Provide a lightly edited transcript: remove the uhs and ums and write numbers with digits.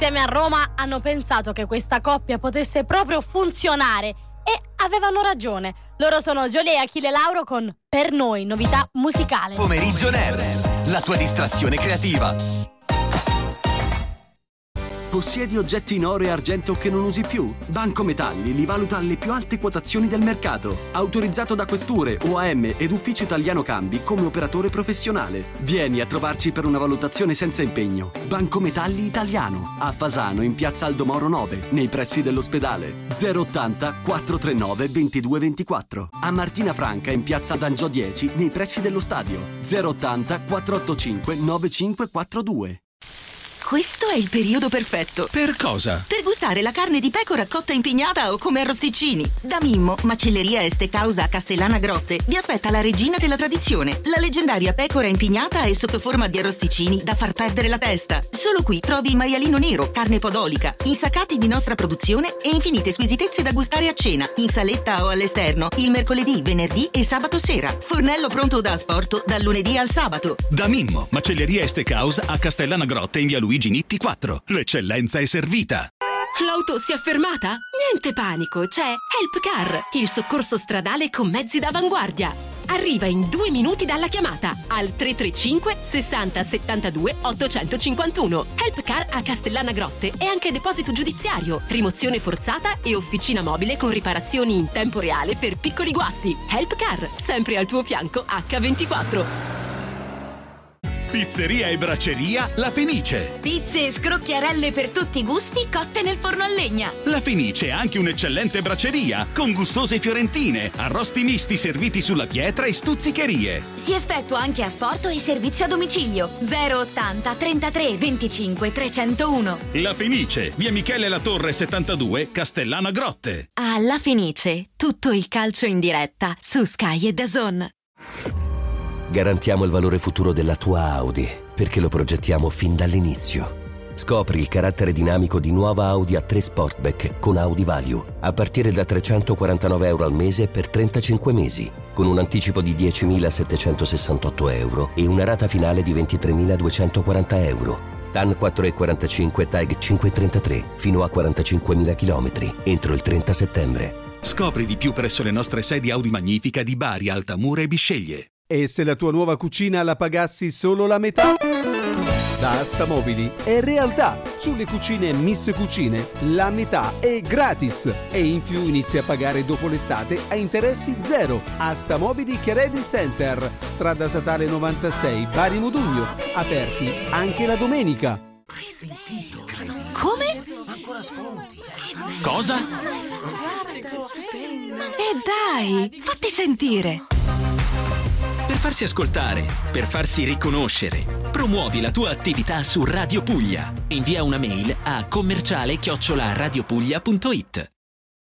insieme a Roma hanno pensato che questa coppia potesse proprio funzionare e avevano ragione. Loro sono Giulia e Achille Lauro con Per Noi, novità musicale. Pomeriggio Nerd, la tua distrazione creativa. Possiedi oggetti in oro e argento che non usi più? Banco Metalli li valuta alle più alte quotazioni del mercato. Autorizzato da questure, OAM ed Ufficio Italiano Cambi come operatore professionale. Vieni a trovarci per una valutazione senza impegno. Banco Metalli Italiano. A Fasano in piazza Aldomoro 9, nei pressi dell'ospedale. 080 439 2224. A Martina Franca in piazza D'Angio 10, nei pressi dello stadio. 080 485 9542. Questo è il periodo perfetto. Per cosa? Per gustare la carne di pecora cotta in pignata o come arrosticini. Da Mimmo, macelleria Esteccausa a Castellana Grotte, vi aspetta la regina della tradizione, la leggendaria pecora in pignata e sotto forma di arrosticini da far perdere la testa. Solo qui trovi maialino nero, carne podolica, insaccati di nostra produzione e infinite squisitezze da gustare a cena, in saletta o all'esterno, il mercoledì, venerdì e sabato sera. Fornello pronto da asporto dal lunedì al sabato. Da Mimmo, macelleria Esteccausa a Castellana Grotte in via Luigi Nitti 4. L'eccellenza è servita. L'auto si è fermata? Niente panico, c'è Help Car, il soccorso stradale con mezzi d'avanguardia. Arriva in 2 minuti dalla chiamata al 335 60 72 851. Help Car a Castellana Grotte è anche deposito giudiziario, rimozione forzata e officina mobile con riparazioni in tempo reale per piccoli guasti. Help Car, sempre al tuo fianco H24. Pizzeria e bracceria La Fenice. Pizze e scrocchiarelle per tutti i gusti cotte nel forno a legna. La Fenice è anche un'eccellente bracceria con gustose fiorentine, arrosti misti serviti sulla pietra e stuzzicherie. Si effettua anche asporto e servizio a domicilio. 080 33 25 301. La Fenice, via Michele La Torre 72, Castellana Grotte. La Fenice, tutto il calcio in diretta su Sky e DAZN. Garantiamo il valore futuro della tua Audi, perché lo progettiamo fin dall'inizio. Scopri il carattere dinamico di nuova Audi A3 Sportback con Audi Value, a partire da €349 al mese per 35 mesi, con un anticipo di €10.768 e una rata finale di €23.240. TAN 4,45 TAG 533, fino a 45.000 km, entro il 30 settembre. Scopri di più presso le nostre sedi Audi Magnifica di Bari, Altamura e Bisceglie. E se la tua nuova cucina la pagassi solo la metà? Da Asta Mobili è realtà. Sulle cucine Miss Cucine la metà è gratis e in più inizi a pagare dopo l'estate a interessi zero. Asta Mobili Chiaredi Center, strada statale 96, Bari Modugno, aperti anche la domenica. Hai sentito? Come? Ancora sconti. Cosa? Dai, fatti sentire. Per farsi ascoltare, per farsi riconoscere, promuovi la tua attività su Radio Puglia. Invia una mail a commerciale@radiopuglia.it.